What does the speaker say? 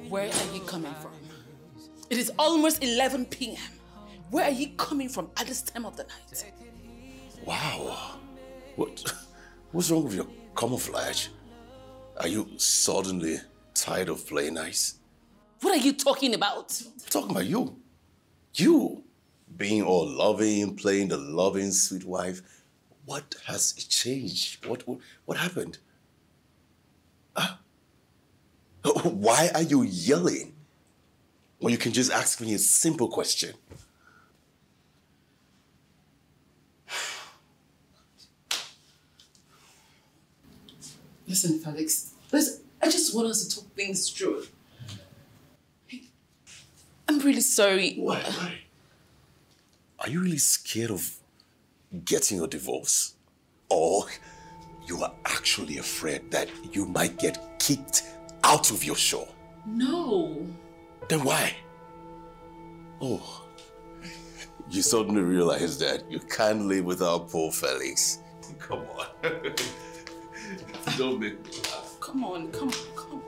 Where are you coming from? It is almost 11 p.m. Where are you coming from at this time of the night? Wow. What's wrong with your camouflage? Are you suddenly tired of playing nice? What are you talking about? I'm talking about you. You being all loving, playing the loving sweet wife. What has changed? What happened? Why are you yelling when you can just ask me a simple question? Listen, Felix. Listen, I just want us to talk things through. I'm really sorry. Why? Are you really scared of getting a divorce? Or you are actually afraid that you might get kicked out of your show? No. Then why? Oh, you suddenly realize that you can't live without poor Felix. Come on. Don't make me laugh. Come on.